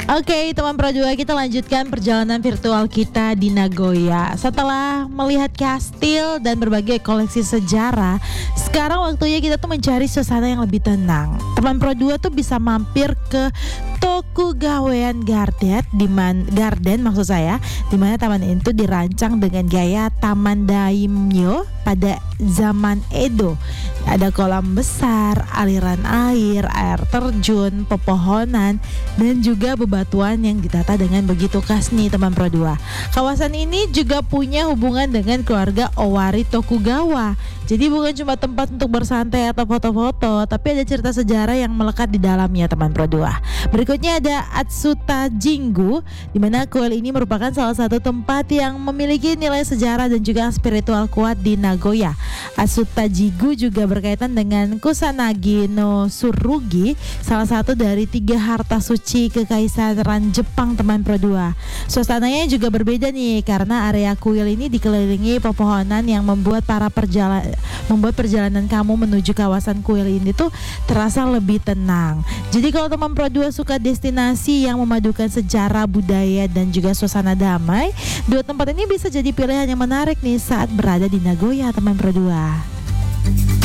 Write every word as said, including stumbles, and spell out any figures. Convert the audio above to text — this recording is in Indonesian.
Oke, teman Pro dua, kita lanjutkan perjalanan virtual kita di Nagoya. Setelah melihat kastil dan berbagai koleksi sejarah, sekarang waktunya kita tuh mencari suasana yang lebih tenang. Teman Pro dua tuh bisa mampir ke Tokugawa Garden, di man, Garden maksud saya, di mana taman itu dirancang dengan gaya taman daimyo pada zaman Edo. Ada kolam besar, aliran air, air terjun, pepohonan, dan juga bebatuan yang ditata dengan begitu khas nih teman Pro dua. Kawasan ini juga punya hubungan dengan keluarga Owari Tokugawa. Jadi bukan cuma tempat untuk bersantai atau foto-foto, tapi ada cerita sejarah yang melekat di dalamnya teman Pro dua. Berikutnya ada Atsuta Jingu, di mana kuil ini merupakan salah satu tempat yang memiliki nilai sejarah dan juga spiritual kuat di Nagoya. Atsuta Jingu juga berkaitan dengan Kusanagi no Tsurugi, salah satu dari tiga harta suci kekaisaran Jepang teman Pro dua. Suasananya juga berbeda nih, karena area kuil ini dikelilingi pepohonan yang membuat para perjalanan membuat perjalanan kamu menuju kawasan kuil ini tuh terasa lebih tenang. Jadi kalau teman Pro dua suka destinasi yang memadukan sejarah, budaya, dan juga suasana damai, dua tempat ini bisa jadi pilihan yang menarik nih saat berada di Nagoya teman Pro dua.